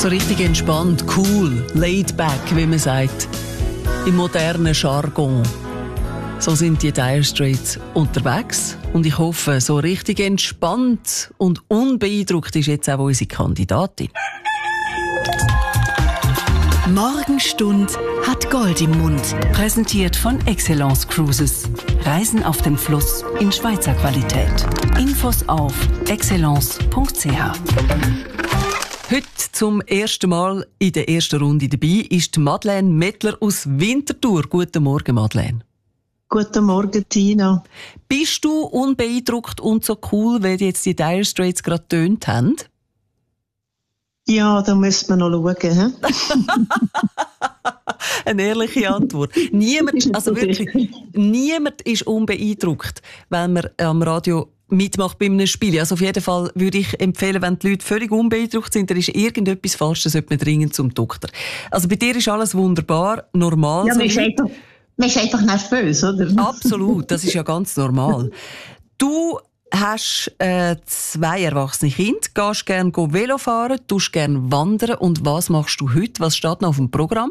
So richtig entspannt, cool, laid back, wie man sagt. Im modernen Jargon. So sind die Dire Straits unterwegs. Und ich hoffe, so richtig entspannt und unbeeindruckt ist jetzt auch unsere Kandidatin. Morgenstund hat Gold im Mund. Präsentiert von Excellence Cruises. Reisen auf dem Fluss in Schweizer Qualität. Infos auf excellence.ch. Heute zum ersten Mal in der ersten Runde dabei ist Madeleine Mettler aus Winterthur. Guten Morgen, Madeleine. Guten Morgen, Tina. Bist du unbeeindruckt und so cool, wie jetzt die Dire Straits gerade getönt haben? Ja, da müssen wir noch schauen. Eine ehrliche Antwort. Niemand ist unbeeindruckt, wenn man am Radio mitmacht bei einem Spiel. Also auf jeden Fall würde ich empfehlen, wenn die Leute völlig unbeeindruckt sind, da ist irgendetwas falsch, dann sollte man dringend zum Doktor. Also bei dir ist alles wunderbar, normal. Ja, man ist einfach nervös, oder? Absolut, das ist ja ganz normal. Du hast 2 erwachsene Kinder, gehst gerne Velo fahren, tust gerne wandern. Und was machst du heute? Was steht noch auf dem Programm?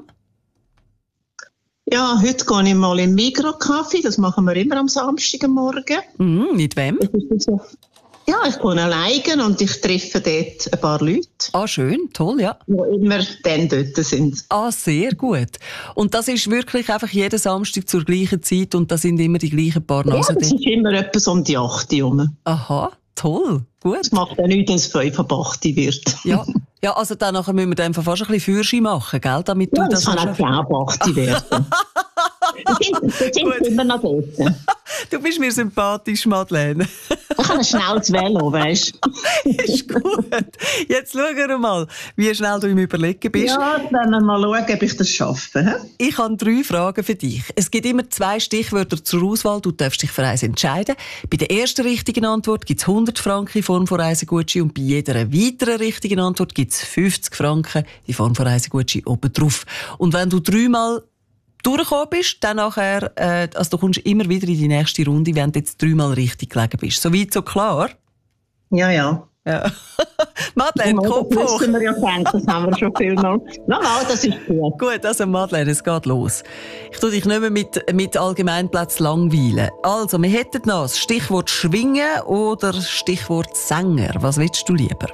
Ja, heute gehe ich mal in Migros-Kaffee. Das machen wir immer am Samstagmorgen. Mit wem? Ja, ich bin alleine und ich treffe dort ein paar Leute. Ah, schön, toll, ja. Die immer dann dort sind. Ah, sehr gut. Und das ist wirklich einfach jeden Samstag zur gleichen Zeit und da sind immer die gleichen paar Nasen. Ja, das ist immer etwas um die 8 Uhr. Aha, toll, gut. Das macht ja nichts, wenn es 5 ab 8 wird. Ja, also dann müssen wir dann fast ein bisschen Führerschein machen, gell? Damit ja, du das kann auch 10 ab 8 werden. sind immer noch dort. Du bist mir sympathisch, Madeleine. Ich habe ein schnelles Velo, weisst du. Ist gut. Jetzt schauen wir mal, wie schnell du im Überlegen bist. Ja, dann wir mal schauen, ob ich das schaffe. Ich habe 3 Fragen für dich. Es gibt immer 2 Stichwörter zur Auswahl. Du darfst dich für eins entscheiden. Bei der ersten richtigen Antwort gibt es 100 Franken in Form von Reisegutschein und bei jeder weiteren richtigen Antwort gibt es 50 Franken in Form von Reisegutschein obendrauf. Und wenn du 3-mal durchgekommen bist, dann nachher, also du kommst immer wieder in die nächste Runde, wenn du jetzt 3-mal richtig gelegen bist. So weit, so klar? Ja. Madeleine, Kopf hoch. Das wir ja kennen, das haben wir schon viel mal. Nein, das ist gut. Gut, also Madeleine, es geht los. Ich tue dich nicht mehr mit Allgemeinplätzen langweilen. Also, wir hätten noch das Stichwort Schwingen oder Stichwort Sänger. Was willst du lieber?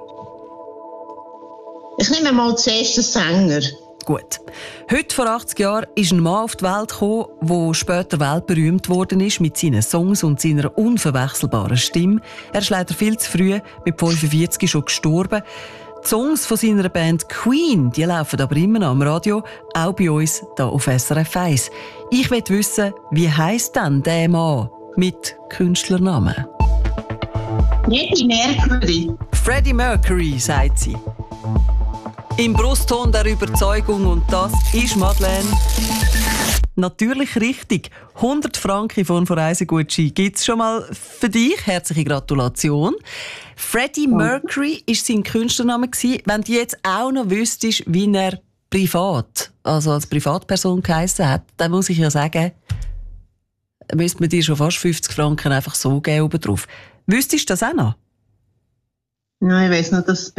Ich nehme mal zuerst den Sänger. Gut. Heute vor 80 Jahren ist ein Mann auf die Welt gekommen, der später weltberühmt worden ist mit seinen Songs und seiner unverwechselbaren Stimme. Er ist leider viel zu früh, mit 45 schon gestorben. Die Songs von seiner Band Queen, die laufen aber immer noch am Radio, auch bei uns hier auf SRF 1. Ich will wissen, wie heisst denn der Mann mit Künstlernamen? Freddie Mercury. Freddie Mercury, sagt sie. Im Brustton der Überzeugung und das ist Madeleine. Natürlich richtig. 100 Franken von Reisegutschein gibt's schon mal für dich. Herzliche Gratulation. Freddie Mercury war sein Künstlername. Wenn du jetzt auch noch wüsstest, wie er privat, also als Privatperson geheissen hat, dann muss ich ja sagen, müsste man dir schon fast 50 Franken einfach so geben oben drauf. Wüsstest du das auch noch? Nein, ich weiss noch, dass